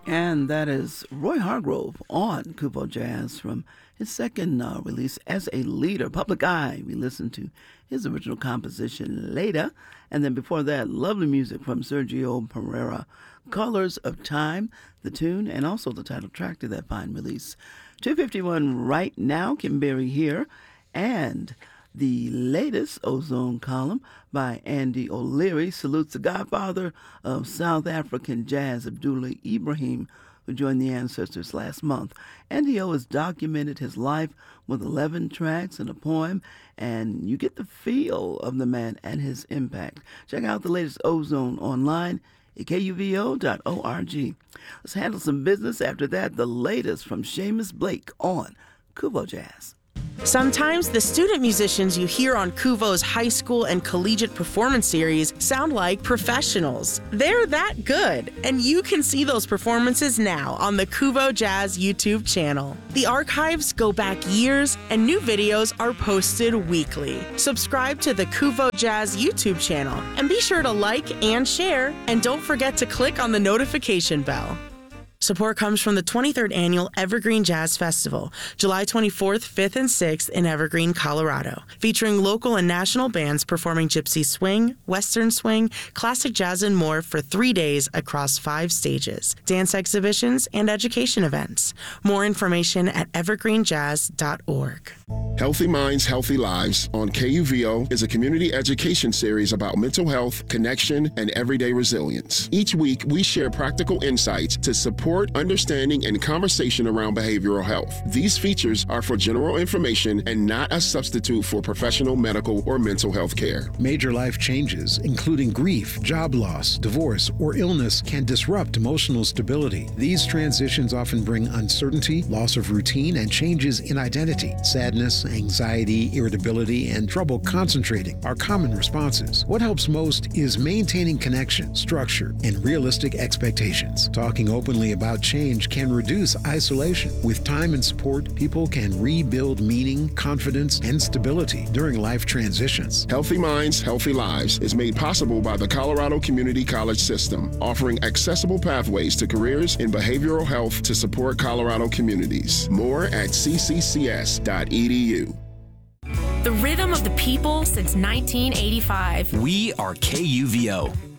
And that is Roy Hargrove on Kuvo Jazz from his second release as a leader, Public Eye. We listened to his original composition, Later. And then before that, lovely music from Sergio Pereira, Colors of Time, the tune, and also the title track to that fine release. 2:51 right now, Kim Berry here, and the latest Ozone column by Andy O'Leary salutes the godfather of South African jazz, Abdullah Ibrahim, who joined the Ancestors last month. Andy O has documented his life with 11 tracks and a poem, and you get the feel of the man and his impact. Check out the latest Ozone online at kuvo.org. Let's handle some business. After that, the latest from Seamus Blake on Kuvo Jazz. Sometimes the student musicians you hear on Kuvo's high school and collegiate performance series sound like professionals. They're that good, and you can see those performances now on the Kuvo Jazz YouTube channel. The archives go back years, and new videos are posted weekly. Subscribe to the Kuvo Jazz YouTube channel, and be sure to like and share, and don't forget to click on the notification bell. Support comes from the 23rd Annual Evergreen Jazz Festival, July 24th, 5th, and 6th in Evergreen, Colorado, featuring local and national bands performing gypsy swing, western swing, classic jazz, and more for 3 days across 5 stages, dance exhibitions, and education events. More information at evergreenjazz.org. Healthy Minds, Healthy Lives on KUVO is a community education series about mental health, connection, and everyday resilience. Each week, we share practical insights to support understanding and conversation around behavioral health. These features are for general information and not a substitute for professional medical or mental health care. Major life changes, including grief, job loss, divorce, or illness, can disrupt emotional stability. These transitions often bring uncertainty, loss of routine, and changes in identity. Sadness, anxiety, irritability, and trouble concentrating are common responses. What helps most is maintaining connection, structure, and realistic expectations. Talking openly about change can reduce isolation. With time and support, people can rebuild meaning, confidence, and stability during life transitions. Healthy Minds, Healthy Lives is made possible by the Colorado Community College System, offering accessible pathways to careers in behavioral health to support Colorado communities. More at cccs.edu. The rhythm of the people since 1985. We are KUVO.